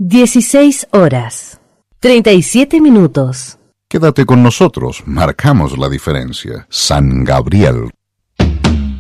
16 horas, 37 minutos. Quédate con nosotros, marcamos la diferencia. San Gabriel,